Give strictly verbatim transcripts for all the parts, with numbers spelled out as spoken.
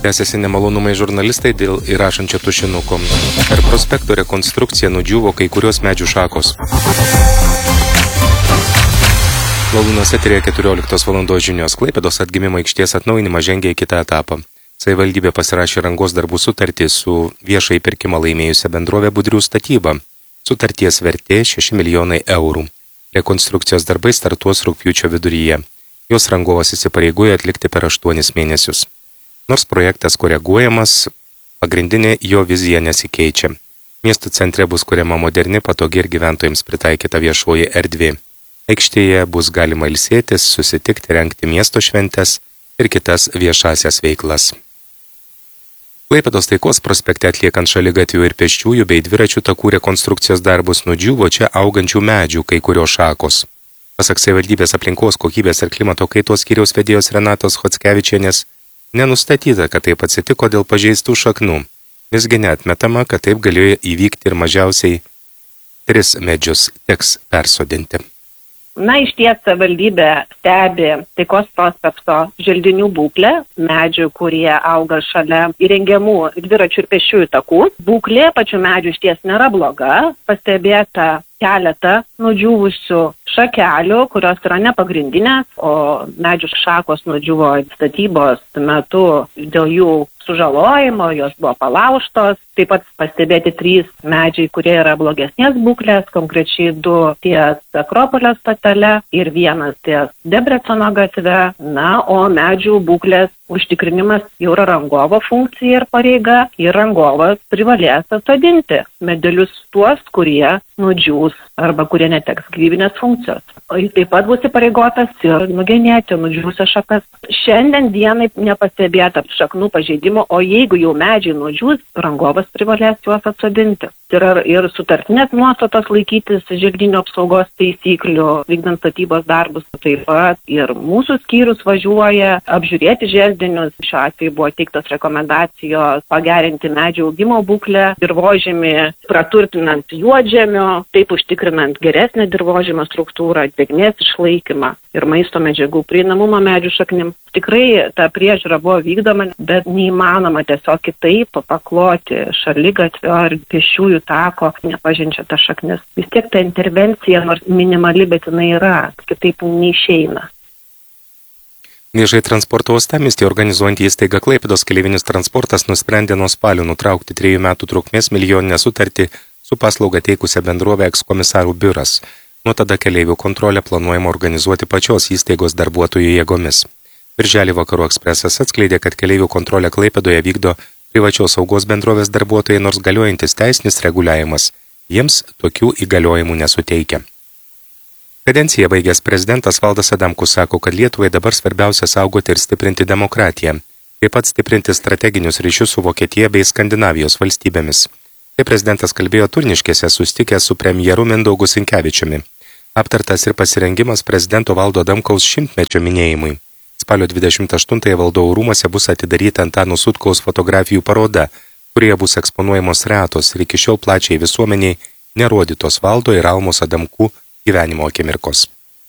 tęsiasi nemalonumai žurnalistai dėl įrašančio tušinuko. Per prospekto rekonstrukciją nudžiuvo kai kurios medžių šakos. Valūnos eterėje keturioliktos valandos žinios. Klaipėdos atgimimo aikštės atnaujinimas žengia į kitą etapą. Savivaldybė pasirašė rangos darbų sutartį su viešai pirkimą laimėjusią bendrovę Budrių statyba. Sutarties vertė šeši milijonai eurų. Rekonstrukcijos darbai startuos rugpjūčio viduryje. Jos rangovas įsipareigojo atlikti per aštuonis mėnesius. Nors projektas koreguojamas, pagrindinė jo vizija nesikeičia. Miesto centre bus kuriama moderni, patogi ir gyventojams pritaikyta viešoji erdvė. Aikštėje bus galima ilsėtis, susitikti, rengti miesto šventes ir kitas viešasias veiklas. Klaipėdos Taikos prospekte atliekant šaligatvių ir pėsčiųjų bei dviračių takų rekonstrukcijos darbus nudžiuvo čia augančių medžių kai kurios šakos. Pasak savivaldybės aplinkos kokybės ir klimato kaitos skyriaus vedėjos Renatos Chockevičienės, nenustatyta, kad taip atsitiko dėl pažeistų šaknų. Visgi neatmetama, kad taip galėjo įvykti ir mažiausiai tris medžius teks persodinti. Na, iš ties savivaldybė stebi Taikos prospekto želdinių būklę, medžių, kurie auga šalia įrengiamų dviračių ir pėsčiųjų takų. Būklė pačių medžių iš ties nėra bloga, pastebėta keletą nudžiūvusių šakelių, kurios yra nepagrindinės, o medžių šakos nudžiuvo statybos metu dėl jų sužalojimo, jos buvo palaužtos. Taip pat pastebėti trys medžiai, kurie yra blogesnės būklės, konkrečiai du ties Akropolio stotele ir vienas ties Debreceno gatve. Na, o medžių būklės užtikrinimas jau yra rangovo funkcija ir pareiga, ir rangovas privalės atsodinti medelius tuos, kurie nudžiūs arba kurie neteks gyvybinės funkcijos. O jis taip pat bus įpareigotas ir nugenėti nudžiūsias šakas. Šiandien dienai nepastebėta šaknų pažeidimo, o jeigu jau medžiai nudžiūs, rangovas privalės juos atsodinti. Tai yra ir sutartinės nuostatos laikytis želdinių apsaugos taisyklių, vykdant statybos darbus. Taip pat ir mūsų skyrius važiuoja apžiūrėti želdinius. Šiuo atveju buvo teiktos rekomendacijos pagerinti medžių augimo būklę, dirvožemį praturtinant juodžemiu, taip užtikrinant geresnę dirvožemio struktūrą, drėgmės išlaikymą ir maisto medžiagų prieinamumą medžių šaknim. Tikrai ta priežiūra buvo vykdoma, bet neįmanoma tiesiog kitaip pakloti šaligatvio ar pėsčiųjų tako, nepažinčia tą šaknis. Vis tiek ta intervencija, nors minimali, bet jinai yra, kitaip neišeina. Viešai transporto uostamiestyje organizuojant įstaigą Klaipėdos keleivinis transportas nusprendė nuo spalio nutraukti trejų metų trukmės milijoninę sutartį su paslaugą teikusia bendrovė Ekskomisarų biuras. Nuo tada keleivių kontrolę planuojama organizuoti pačios įstaigos darbuotojų jėgomis. Birželį Vakarų Ekspresas atskleidė, kad keleivių kontrolę Klaipėdoje vykdo privačios saugos bendrovės darbuotojai, nors galiojantis teisinis reguliavimas jiems tokių įgaliojimų nesuteikia. Kadenciją baigęs prezidentas Valdas Adamkus sako, kad Lietuvai dabar svarbiausia saugoti ir stiprinti demokratiją, taip pat stiprinti strateginius ryšius su Vokietija bei Skandinavijos valstybėmis. Tai prezidentas kalbėjo Turniškėse susitikęs su premjeru Mindaugu Sinkevičiumi. Aptartas ir pasirengimas prezidento Valdo Adamkaus šimtmečio minėjimui. Spalio dvidešimt aštuntąją Valdovų rūmuose bus atidaryta Antano Sutkaus fotografijų paroda, kurioje bus eksponuojamos retos ir iki šiol plačiai visuomeniai nerodytos Valdo ir Almos Adamkų gyvenimo akimirkos.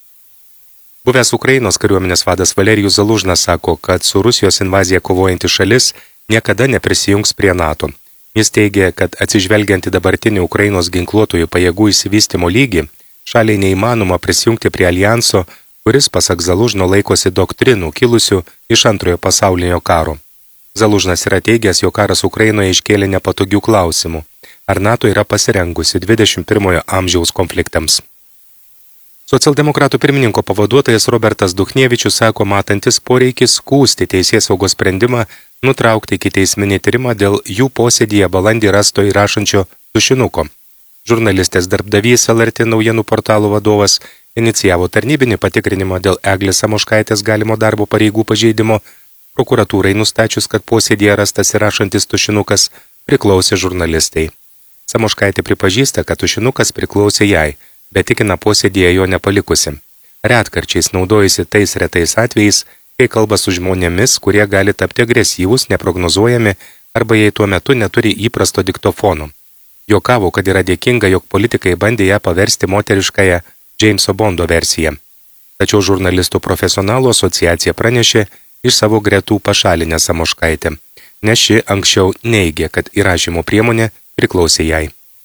Buvęs Ukrainos kariuomenės vadas Valerijus Zalužnas sako, kad su Rusijos invazija kovojanti šalis niekada neprisijungs prie NATO. Jis teigia, kad atsižvelgiant į dabartinį Ukrainos ginkluotojų pajėgų išsivystymo lygį, šaliai neįmanoma prisijungti prie alijanso, kuris, pasak Zalužno, laikosi doktrinų kilusių iš antrojo pasaulinio karo. Zalužnas yra teigęs, jog karas Ukrainoje iškėlė nepatogių klausimų. Ar NATO yra pasirengusi dvidešimt pirmojo amžiaus konfliktams? Socialdemokratų pirmininko pavaduotojas Robertas Duchnievičius sako, matantis poreikį skųsti teisėsaugos sprendimą nutraukti ikiteisminį tyrimą dėl jų posėdyje balandį rasto įrašančio tušinuko. Žurnalistės darbdavys L R T naujienų portalų vadovas inicijavo tarnybinį patikrinimą dėl Eglės Samoškaitės galimo darbo pareigų pažeidimo. Prokuratūrai nustačius, kad posėdyje rastas įrašantis tušinukas priklausė žurnalistai. Samoškaitė pripažįsta, kad tušinukas priklausė jai, bet tikina posėdyje jo nepalikusi. Retkarčiais naudojasi tais retais atvejais, kai kalba su žmonėmis, kurie gali tapti agresyvūs, neprognozuojami arba jei tuo metu neturi įprasto diktofono. Juokavo, kad yra dėkinga, jog politikai bandė ją paversti moteriškąją Jameso Bondo versiją. Tačiau žurnalistų profesionalų asociacija pranešė iš savo gretų pašalinę Samoškaitę. nes ši anksčiau neigė, kad įrašymo priemonė priklausė jai.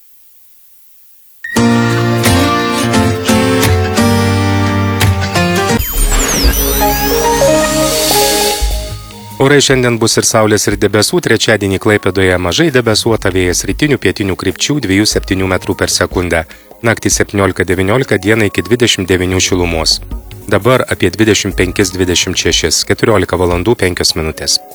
Orai šiandien bus ir saulės ir debesų, trečiadienį Klaipėdoje mažai debesuota, vėjas rytinių pietinių krypčių dviejų septynių metrų per sekundę. Naktį septyniolika devyniolika, dieną iki dvidešimt devynių šilumos. Dabar apie dvidešimt penki dvidešimt šeši, keturiolika valandų penkios minutės.